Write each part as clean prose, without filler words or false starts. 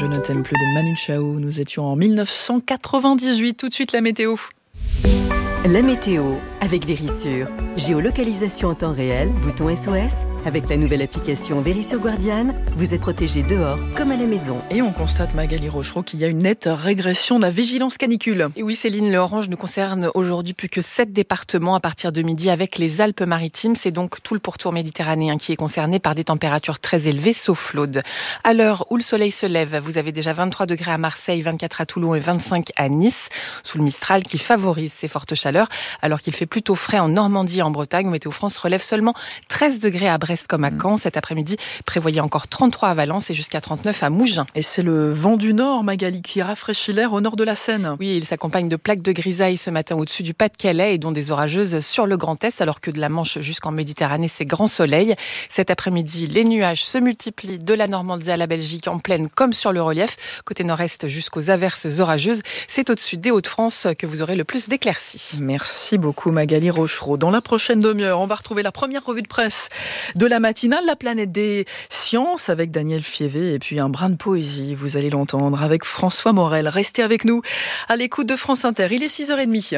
Je ne t'aime plus de Manu Chao. Nous étions en 1998. Tout de suite la météo. La météo avec Vérissure. Géolocalisation en temps réel, bouton SOS. Avec la nouvelle application Vérissure Guardian, vous êtes protégé dehors comme à la maison. Et on constate, Magali Rochereau, qu'il y a une nette régression de la vigilance canicule. Et oui, Céline, le orange ne concerne aujourd'hui plus que 7 départements à partir de midi avec les Alpes-Maritimes. C'est donc tout le pourtour méditerranéen qui est concerné par des températures très élevées, sauf l'Aude. À l'heure où le soleil se lève, vous avez déjà 23 degrés à Marseille, 24 à Toulon et 25 à Nice, sous le Mistral qui favorise ces fortes chaleurs, alors qu'il fait plutôt frais en Normandie et en Bretagne. Météo France relève seulement 13 degrés à Brest comme à Caen. Cet après-midi, prévoyez encore 33 à Valence et jusqu'à 39 à Mougins. Et c'est le vent du nord, Magali, qui rafraîchit l'air au nord de la Seine. Oui, il s'accompagne de plaques de grisaille ce matin au-dessus du Pas-de-Calais et dont des orageuses sur le Grand Est, alors que de la Manche jusqu'en Méditerranée, c'est grand soleil. Cet après-midi, les nuages se multiplient de la Normandie à la Belgique en plaine comme sur le relief. Côté nord-est jusqu'aux averses orageuses, c'est au-dessus des Hauts-de-France que vous aurez le plus d'éclaircies. Merci beaucoup Magali Rochereau. Dans la prochaine demi-heure, on va retrouver la première revue de presse de la matinale, la planète des sciences avec Daniel Fievé et puis un brin de poésie, vous allez l'entendre, avec François Morel. Restez avec nous à l'écoute de France Inter. Il est 6h30.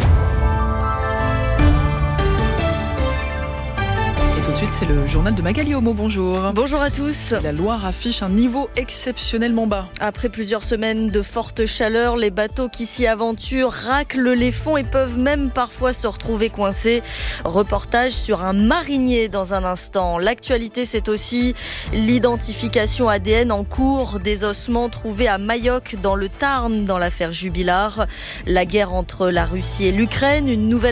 Tout de suite, c'est le journal de Magali Homo. Bonjour. Bonjour à tous. La Loire affiche un niveau exceptionnellement bas. Après plusieurs semaines de forte chaleur, les bateaux qui s'y aventurent raclent les fonds et peuvent même parfois se retrouver coincés. Reportage sur un marinier dans un instant. L'actualité, c'est aussi l'identification ADN en cours des ossements trouvés à Mayoc dans le Tarn dans l'affaire Jubilard. La guerre entre la Russie et l'Ukraine, une nouvelle